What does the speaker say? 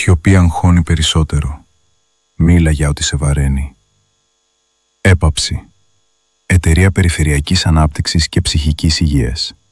σιωπή αγχώνει περισσότερο. Μίλα για ό,τι σε βαραίνει. Έπαψη. Εταιρεία Περιφερειακής Ανάπτυξης και Ψυχικής Υγείας.